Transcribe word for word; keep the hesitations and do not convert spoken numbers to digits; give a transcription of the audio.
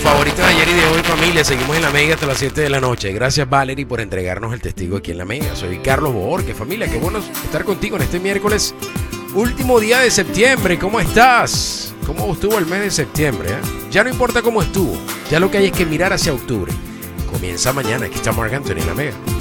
favorito de ayer y de hoy, familia. Seguimos en la Mega hasta las siete de la noche. Gracias, Valerie, por entregarnos el testigo aquí en la Mega. Soy Carlos Borges, familia. Qué bueno estar contigo en este miércoles, último día de septiembre. ¿Cómo estás? ¿Cómo estuvo el mes de septiembre? ¿eh? Ya no importa cómo estuvo. Ya lo que hay es que mirar hacia octubre. Comienza mañana. Aquí está Marc Anthony en la Mega.